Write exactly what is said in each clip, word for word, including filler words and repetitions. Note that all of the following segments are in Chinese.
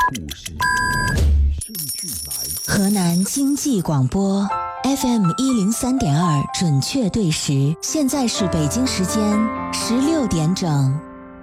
故事与生俱来。 河南经济广播 F M 一零三点二，准确对时，现在是北京时间十六点整。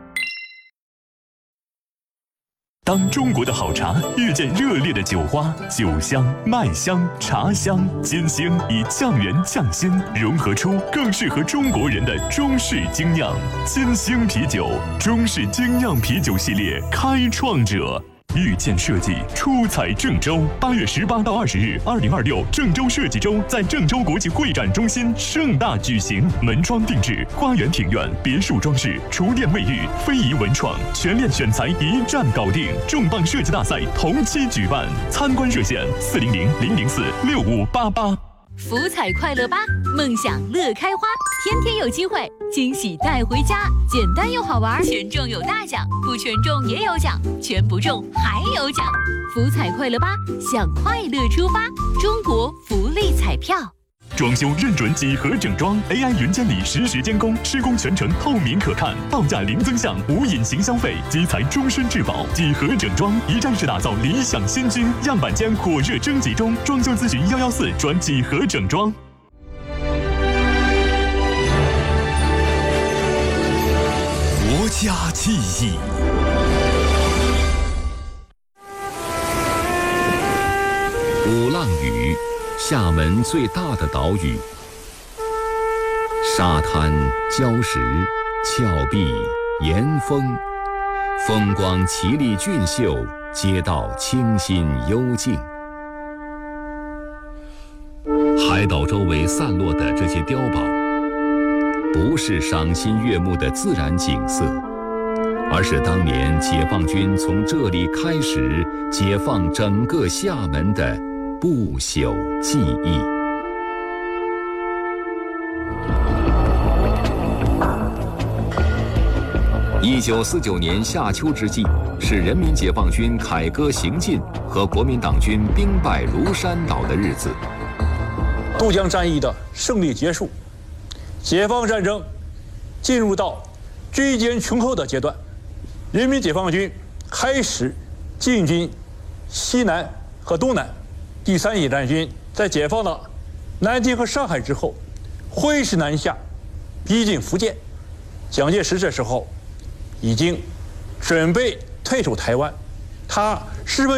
当中国的好茶遇见热烈的酒花，酒香、麦香、茶香，金星以匠人匠心，融合出更适合中国人的中式精酿。金星啤酒，中式精酿啤酒系列开创者。遇见设计出彩郑州，八月十八到二十日，二零二六郑州设计周在郑州国际会展中心盛大举行，门窗定制、花园庭院、别墅装饰、厨电卫浴、非遗文创，全链选材一站搞定。重磅设计大赛同期举办，参观热线四零零零零四六五八八。 福彩快乐吧，梦想乐开花，天天有机会，惊喜带回家，简单又好玩，全中有大奖，不全中也有奖，全不中还有奖。福彩快乐吧，向快乐出发，中国福利彩票。 装修认准几何整装 ，A I 云监理实时监工，施工全程透明可看，报价零增项，无隐形消费，基材终身质保。几何整装一站式打造理想新居，样板间火热征集中，装修咨询幺幺四转几何整装。 国家记忆。 鼓浪屿，厦门最大的岛屿，沙滩、礁石、峭壁、岩峰，风光奇丽俊秀，街道清新幽静。海岛周围散落的这些碉堡，不是赏心悦目的自然景色，而是当年解放军从这里开始解放整个厦门的不朽记忆。一九四九年夏秋之际，是人民解放军凯歌行进和国民党军兵败庐山岛的日子。 渡江战役的胜利结束，解放战争进入到追歼穷寇的阶段，人民解放军开始进军西南和东南。第三野战军在解放了南京和上海之后，挥师南下，逼近福建。蒋介石这时候已经准备退守台湾，他是为